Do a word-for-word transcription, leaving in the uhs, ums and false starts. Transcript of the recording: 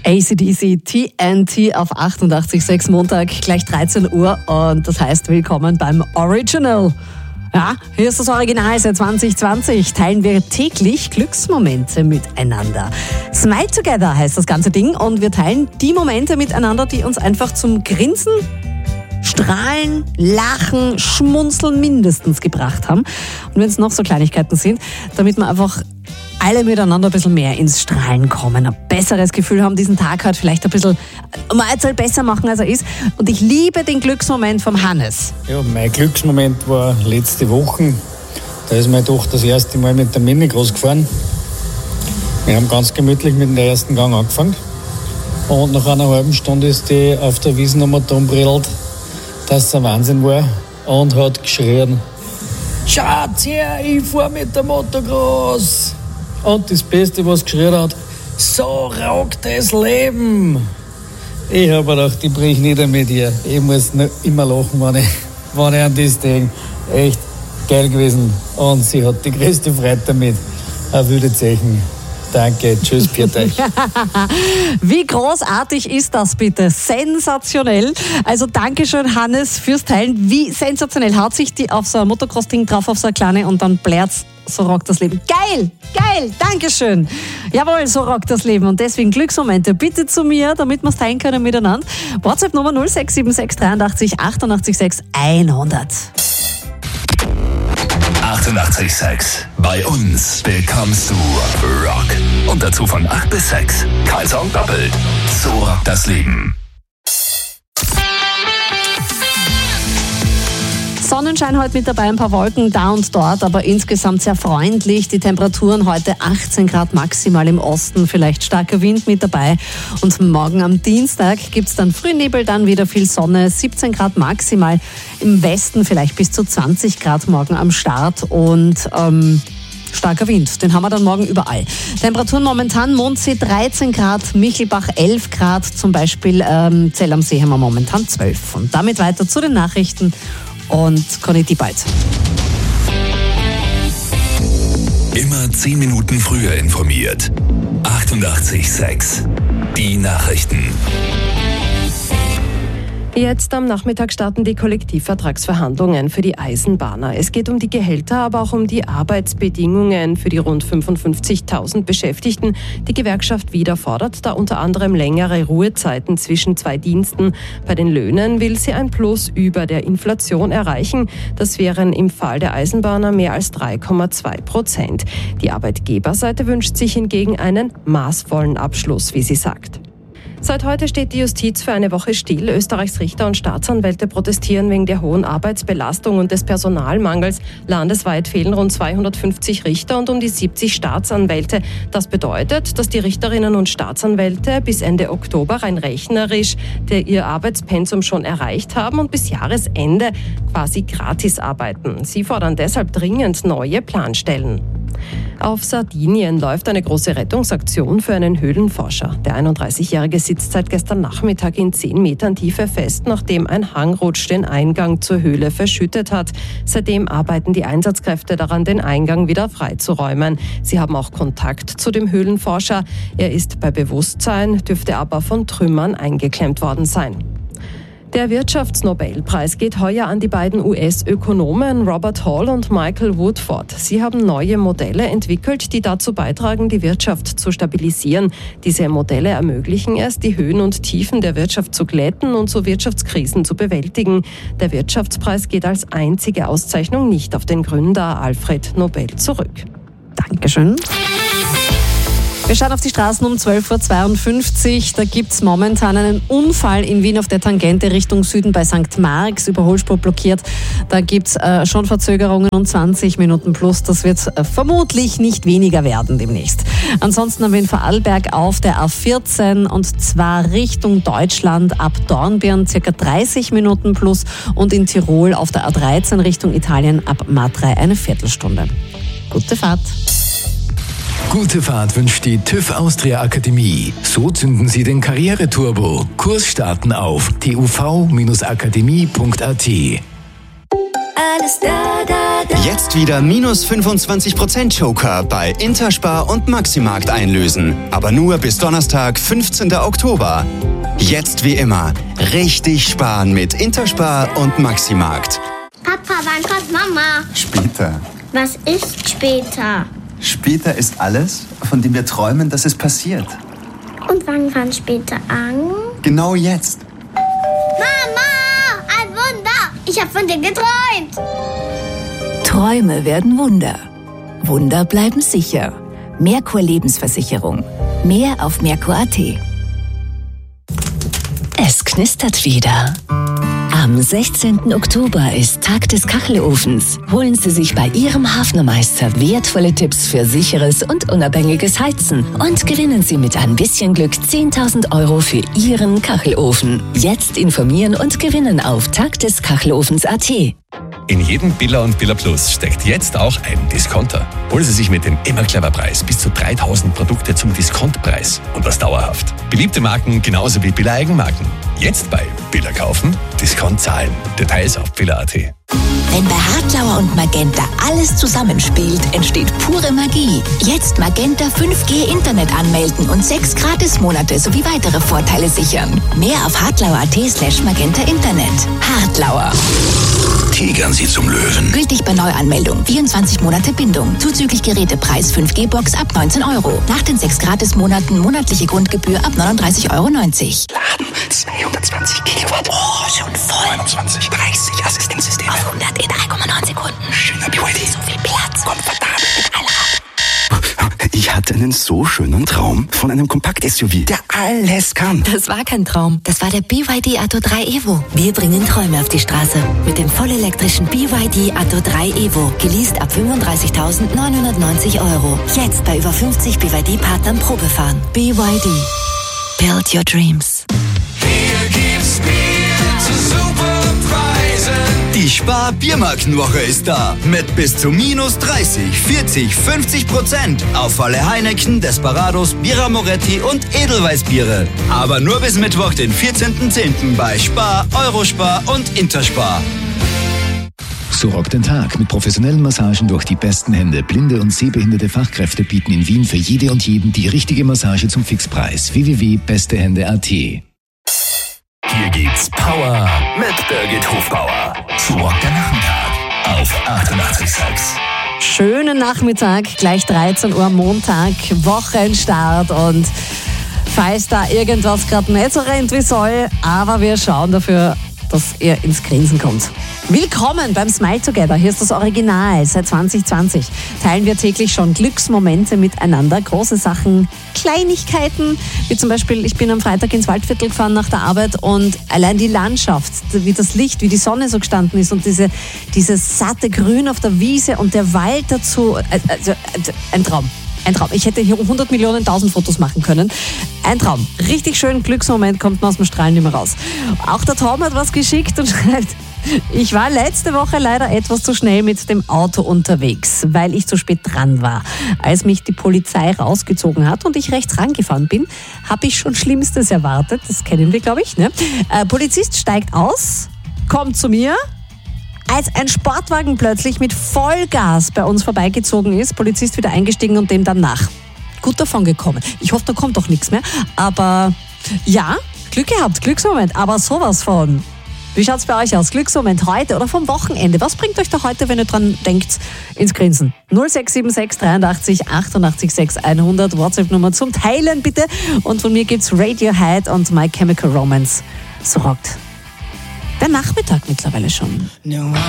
A C D C T N T auf achtundachtzig Komma sechs, Montag gleich dreizehn Uhr und das heißt willkommen beim Original. Ja, hier ist das Original seit zwanzig zwanzig. Teilen wir täglich Glücksmomente miteinander. Smile Together heißt das ganze Ding und wir teilen die Momente miteinander, die uns einfach zum Grinsen, Strahlen, Lachen, Schmunzeln mindestens gebracht haben. Und wenn es noch so Kleinigkeiten sind, damit wir einfach alle miteinander ein bisschen mehr ins Strahlen kommen, ein besseres Gefühl haben, diesen Tag halt vielleicht ein bisschen mal jetzt besser machen, als er ist. Und ich liebe den Glücksmoment vom Hannes. Ja, mein Glücksmoment war letzte Woche. Da ist meine Tochter das erste Mal mit der Mini groß gefahren. Wir haben ganz gemütlich mit dem ersten Gang angefangen. Und nach einer halben Stunde ist die auf der Wiesn nochmal umgebrüllt, dass es ein Wahnsinn war und hat geschrien: Schaut her, ich fahr mit der Motocross! Und das Beste, was geschrien hat: so rockt das Leben! Ich habe mir gedacht, ich brich nieder mit ihr. Ich muss immer lachen, wenn ich, wenn ich an das denke. Echt geil gewesen. Und sie hat die größte Freude damit. Auf Wiedersehen. Danke, tschüss, pfiat euch. Wie großartig ist das bitte? Sensationell. Also Dankeschön, Hannes, fürs Teilen. Wie sensationell. Haut sich die auf so ein Motocross-Ding drauf, auf so eine kleine und dann blärt's. So rockt das Leben. Geil, geil, Dankeschön. Jawohl, so rockt das Leben. Und deswegen Glücksmomente bitte zu mir, damit wir es teilen können miteinander. WhatsApp-Nummer null sechs sieben sechs dreiundachtzig achtundachtzig sechs hundert. achtundachtzig Komma sechs. Bei uns bekommst du Rock. Und dazu von acht bis sechs. Karlsson doppelt. So rockt das Leben. Sonnenschein heute mit dabei, ein paar Wolken da und dort, aber insgesamt sehr freundlich. Die Temperaturen heute achtzehn Grad maximal im Osten, vielleicht starker Wind mit dabei. Und morgen am Dienstag gibt es dann Frühnebel, dann wieder viel Sonne, siebzehn Grad maximal. Im Westen vielleicht bis zu zwanzig Grad morgen am Start und ähm, starker Wind, den haben wir dann morgen überall. Temperaturen momentan, Mondsee dreizehn Grad, Michelbach elf Grad, zum Beispiel ähm, Zell am See haben wir momentan zwölf. Und damit weiter zu den Nachrichten. Und Conny bald. Immer zehn Minuten früher informiert. achtundachtzig Komma sechs. Die Nachrichten. Jetzt am Nachmittag starten die Kollektivvertragsverhandlungen für die Eisenbahner. Es geht um die Gehälter, aber auch um die Arbeitsbedingungen für die rund fünfundfünfzigtausend Beschäftigten. Die Gewerkschaft wieder fordert da unter anderem längere Ruhezeiten zwischen zwei Diensten. Bei den Löhnen will sie ein Plus über der Inflation erreichen. Das wären im Fall der Eisenbahner mehr als drei Komma zwei Prozent. Die Arbeitgeberseite wünscht sich hingegen einen maßvollen Abschluss, wie sie sagt. Seit heute steht die Justiz für eine Woche still. Österreichs Richter und Staatsanwälte protestieren wegen der hohen Arbeitsbelastung und des Personalmangels. Landesweit fehlen rund zweihundertfünfzig Richter und um die siebzig Staatsanwälte. Das bedeutet, dass die Richterinnen und Staatsanwälte bis Ende Oktober rein rechnerisch der ihr Arbeitspensum schon erreicht haben und bis Jahresende quasi gratis arbeiten. Sie fordern deshalb dringend neue Planstellen. Auf Sardinien läuft eine große Rettungsaktion für einen Höhlenforscher. Der einunddreißigjährige sitzt seit gestern Nachmittag in zehn Metern Tiefe fest, nachdem ein Hangrutsch den Eingang zur Höhle verschüttet hat. Seitdem arbeiten die Einsatzkräfte daran, den Eingang wieder freizuräumen. Sie haben auch Kontakt zu dem Höhlenforscher. Er ist bei Bewusstsein, dürfte aber von Trümmern eingeklemmt worden sein. Der Wirtschaftsnobelpreis geht heuer an die beiden U S-Ökonomen Robert Hall und Michael Woodford. Sie haben neue Modelle entwickelt, die dazu beitragen, die Wirtschaft zu stabilisieren. Diese Modelle ermöglichen es, die Höhen und Tiefen der Wirtschaft zu glätten und so Wirtschaftskrisen zu bewältigen. Der Wirtschaftspreis geht als einzige Auszeichnung nicht auf den Gründer Alfred Nobel zurück. Dankeschön. Wir schauen auf die Straßen um zwölf Uhr zweiundfünfzig. Da gibt es momentan einen Unfall in Wien auf der Tangente Richtung Süden bei Sankt Marx. Überholspur blockiert. Da gibt es äh, schon Verzögerungen und zwanzig Minuten plus. Das wird äh, vermutlich nicht weniger werden demnächst. Ansonsten haben wir in Vorarlberg auf der A vierzehn und zwar Richtung Deutschland ab Dornbirn circa dreißig Minuten plus und in Tirol auf der A dreizehn Richtung Italien ab Matrei eine Viertelstunde. Gute Fahrt. Gute Fahrt wünscht die TÜV Austria Akademie. So zünden Sie den Karriereturbo. Kurs starten auf t u v Bindestrich akademie Punkt a t. alles da, da, da. Jetzt wieder minus fünfundzwanzig Prozent Joker bei Interspar und Maximarkt einlösen. Aber nur bis Donnerstag, fünfzehnten Oktober. Jetzt wie immer, richtig sparen mit Interspar und Maximarkt. Papa, wann kommt Mama? Später. Was ist später? Später ist alles, von dem wir träumen, dass es passiert. Und wann fängt später an? Genau jetzt. Mama, ein Wunder! Ich habe von dir geträumt. Träume werden Wunder. Wunder bleiben sicher. Merkur Lebensversicherung. Mehr auf merkur punkt at. Es knistert wieder. Am sechzehnten Oktober ist Tag des Kachelofens. Holen Sie sich bei Ihrem Hafnermeister wertvolle Tipps für sicheres und unabhängiges Heizen und gewinnen Sie mit ein bisschen Glück zehntausend Euro für Ihren Kachelofen. Jetzt informieren und gewinnen auf tagdeskachelofens punkt at. In jedem Billa und Billa Plus steckt jetzt auch ein Discounter. Holen Sie sich mit dem Immer Clever Preis bis zu dreitausend Produkte zum Diskontpreis und das dauerhaft. Beliebte Marken genauso wie Billa Eigenmarken. Jetzt bei Billa kaufen, Discount zahlen. Details auf billa punkt at. Wenn bei Hartlauer und Magenta alles zusammenspielt, entsteht pure Magie. Jetzt Magenta fünf G Internet anmelden und sechs Gratismonate sowie weitere Vorteile sichern. Mehr auf hartlauer punkt at slash magenta Internet. Hartlauer. Tigern Sie zum Löwen. Gültig bei Neuanmeldung. vierundzwanzig Monate Bindung. Zuzüglich Gerätepreis fünf G Box ab neunzehn Euro. Nach den sechs Gratismonaten monatliche Grundgebühr ab neununddreißig Euro neunzig. Laden zweihundertzwanzig Kilowatt. Oh, schon voll. neunundzwanzig, dreißig Assistenzsysteme. Auf hundert in drei Komma neun Sekunden. Schöner B Y D. So viel Platz. Komfortabel mit aller. Ich hatte einen so schönen Traum von einem Kompakt-S U V, der alles kann. Das war kein Traum. Das war der B Y D Atto drei Evo. Wir bringen Träume auf die Straße. Mit dem vollelektrischen B Y D Atto drei Evo. Geleast ab fünfunddreißigtausendneunhundertneunzig Euro. Jetzt bei über fünfzig B Y D-Partnern Probefahren. B Y D. Build your dreams. Hier gibt's Bier zu super Preisen. Die Spar-Biermarkenwoche ist da. Mit bis zu minus dreißig, vierzig, fünfzig Prozent auf alle Heineken, Desperados, Birra Moretti und Edelweißbiere. Aber nur bis Mittwoch, den vierzehnten zehnten bei Spar, Eurospar und Interspar. So rockt den Tag. Mit professionellen Massagen durch die besten Hände. Blinde und sehbehinderte Fachkräfte bieten in Wien für jede und jeden die richtige Massage zum Fixpreis. w w w punkt beste hände punkt at. Hier gibt's Power mit Birgit Hofbauer. So rockt der Nachmittag auf achtundachtzig Komma sechs. Schönen Nachmittag, gleich dreizehn Uhr Montag, Wochenstart und falls da irgendwas gerade nicht so rennt wie soll, aber wir schauen dafür, dass ihr ins Grinsen kommt. Willkommen beim Smile Together. Hier ist das Original. Seit zwanzig zwanzig teilen wir täglich schon Glücksmomente miteinander. Große Sachen, Kleinigkeiten, wie zum Beispiel, ich bin am Freitag ins Waldviertel gefahren nach der Arbeit und allein die Landschaft, wie das Licht, wie die Sonne so gestanden ist und diese, dieses satte Grün auf der Wiese und der Wald dazu, also ein Traum. Ein Traum. Ich hätte hier hundert Millionen, tausend Fotos machen können. Ein Traum. Richtig schön. Glücksmoment, kommt man aus dem Strahlen nicht mehr raus. Auch der Tom hat was geschickt und schreibt, ich war letzte Woche leider etwas zu schnell mit dem Auto unterwegs, weil ich zu spät dran war. Als mich die Polizei rausgezogen hat und ich rechts rangefahren bin, habe ich schon Schlimmstes erwartet. Das kennen wir, glaube ich. Ne? Äh, Polizist steigt aus, kommt zu mir, als ein Sportwagen plötzlich mit Vollgas bei uns vorbeigezogen ist, Polizist wieder eingestiegen und dem dann nach. Gut davon gekommen. Ich hoffe, da kommt doch nichts mehr. Aber ja, Glück gehabt, Glücksmoment, aber sowas von. Wie schaut's bei euch aus? Glücksmoment heute oder vom Wochenende? Was bringt euch da heute, wenn ihr dran denkt, ins Grinsen? null sechs sieben sechs dreiundachtzig achtundachtzig sechs hundert, WhatsApp-Nummer zum Teilen bitte. Und von mir gibt's Radiohead und My Chemical Romance. So rockt der Nachmittag mittlerweile schon.